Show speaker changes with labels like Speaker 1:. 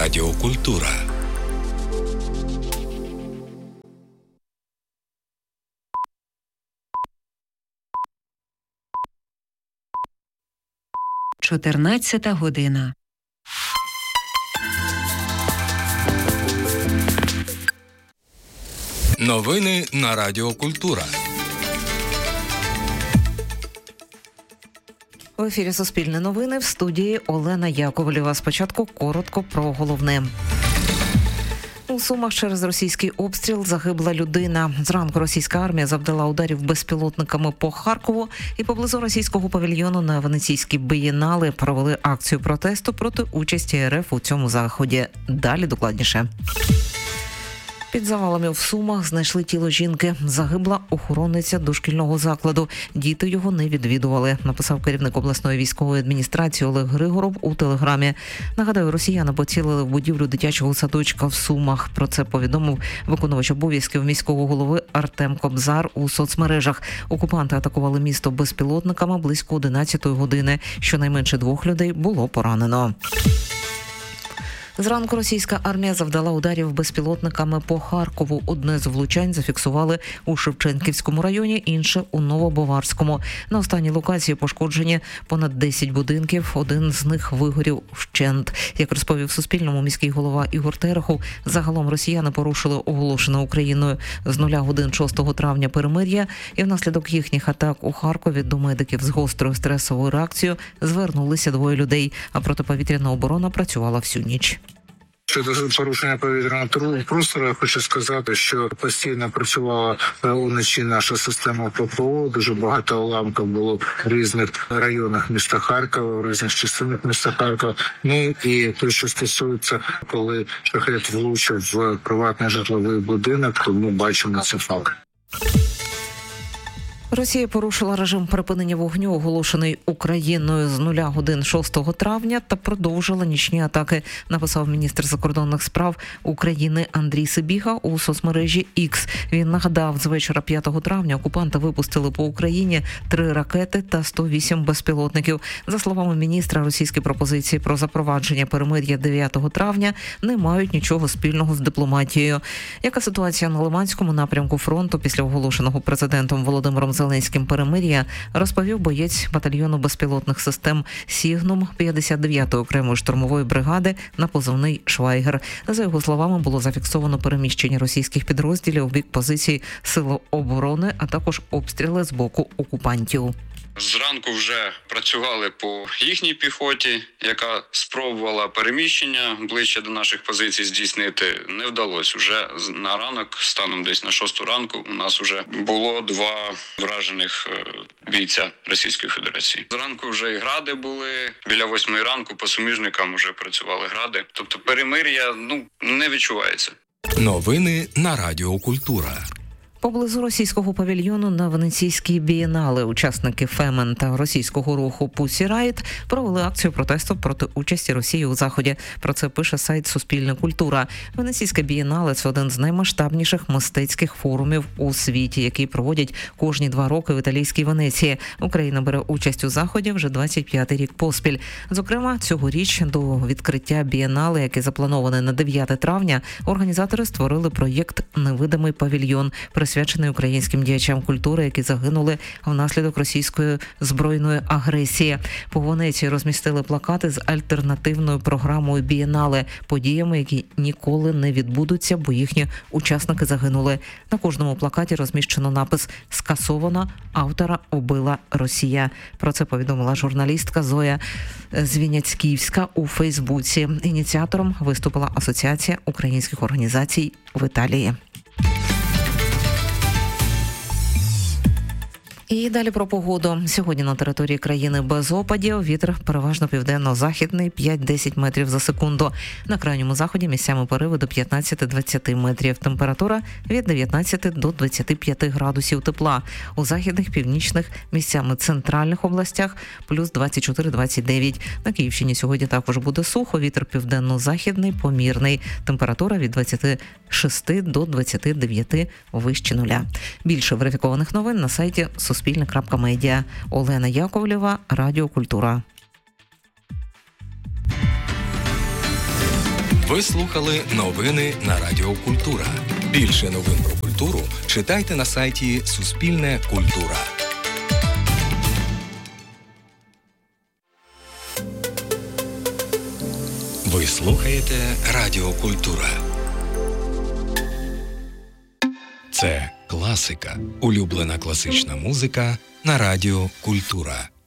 Speaker 1: Радіокультура.
Speaker 2: Чотирнадцята година.
Speaker 1: Новини на Радіокультура.
Speaker 3: В ефірі Суспільне новини, в студії Олена Яковлєва. Спочатку коротко про головне. У Сумах через російський обстріл загибла людина. Зранку російська армія завдала ударів безпілотниками по Харкову і поблизу російського павільйону на Венеційській бієнале провели акцію протесту проти участі РФ у цьому заході. Далі докладніше. Під завалами в Сумах знайшли тіло жінки. Загибла охоронниця дошкільного закладу. Діти його не відвідували, написав керівник обласної військової адміністрації Олег Григоров у телеграмі. Нагадаю, росіяни поцілили в будівлю дитячого садочка в Сумах. Про це повідомив виконувач обов'язків міського голови Артем Кобзар у соцмережах. Окупанти атакували місто безпілотниками близько 11-ї години. Щонайменше 2 людей було поранено. Зранку російська армія завдала ударів безпілотниками по Харкову. Одне з влучань зафіксували у Шевченківському районі, інше у Новобаварському. На останній локації пошкоджені понад 10 будинків, один з них вигорів вщент. Як розповів Суспільному міський голова Ігор Терехов, загалом росіяни порушили оголошене Україною з 0 годин 6 травня перемир'я, і внаслідок їхніх атак у Харкові до медиків з гострою стресовою реакцією звернулися 2 людей, а протиповітряна оборона працювала всю ніч.
Speaker 4: Щодо порушення повітряного простору, я хочу сказати, що постійно працювала уночі наша система ППО. Дуже багато уламків було в різних районах міста Харкова, в різних частинах міста Харкова. Ну і те, що стосується, коли шахет влучив в приватний житловий будинок, то ми бачимо це факт.
Speaker 3: Росія порушила режим припинення вогню, оголошений Україною з 0 годин 6 травня, та продовжила нічні атаки, написав міністр закордонних справ України Андрій Сибіга у соцмережі X. Він нагадав, з вечора 5 травня окупанти випустили по Україні 3 ракети та 108 безпілотників. За словами міністра, російські пропозиції про запровадження перемир'я 9 травня не мають нічого спільного з дипломатією. Яка ситуація на Лиманському напрямку фронту після оголошеного президентом Володимиром Зеленським перемир'я, розповів боєць батальйону безпілотних систем «Сігнум» 59-ї окремої штурмової бригади на позивний «Швайгер». За його словами, було зафіксовано переміщення російських підрозділів в бік позицій Сил оборони, а також обстріли з боку окупантів.
Speaker 5: Зранку вже працювали по їхній піхоті, яка спробувала переміщення ближче до наших позицій здійснити. Не вдалося. Уже на ранок, станом десь на 6 ранку, у нас вже було 2 вражених бійця Російської Федерації. Зранку вже і гради були, біля 8 ранку по суміжникам вже працювали гради. Тобто перемир'я, не відчувається.
Speaker 1: Новини на Радіокультура.
Speaker 3: Поблизу російського павільйону на Венеційській бієнале учасники Фемен та російського руху Pussy Riot провели акцію протесту проти участі Росії у заході. Про це пише сайт Суспільна культура. Венеційська бієнале – це один з наймасштабніших мистецьких форумів у світі, який проводять кожні 2 роки в італійській Венеції. Україна бере участь у заході вже 25-й рік поспіль. Зокрема, цьогоріч до відкриття бієнале, яке заплановане на 9 травня, організатори створили проєкт «Невидимий павільйон», присвячений українським діячам культури, які загинули внаслідок російської збройної агресії. По Венеції розмістили плакати з альтернативною програмою бієнале, подіями, які ніколи не відбудуться, бо їхні учасники загинули. На кожному плакаті розміщено напис «Скасовано, автора убила Росія». Про це повідомила журналістка Зоя Звіняцьківська у Фейсбуці. Ініціатором виступила Асоціація українських організацій в Італії. І далі про погоду. Сьогодні на території країни без опадів. Вітер переважно південно-західний 5-10 метрів за секунду. На крайньому заході місцями пориви до 15-20 метрів. Температура від 19 до 25 градусів тепла. У західних, північних, місцями центральних областях плюс 24-29. На Київщині сьогодні також буде сухо. Вітер південно-західний, помірний. Температура від 26 до 29 вище нуля. Більше верифікованих новин на сайті Суспільне.Медіа. Олена Яковлєва, Радіокультура.
Speaker 1: Ви слухали новини на Радіо Культура. Більше новин про культуру читайте на сайті Суспільне Культура. Ви слухаєте Радіо Культура. Це класика. Улюблена класична музика на Радіо Культура.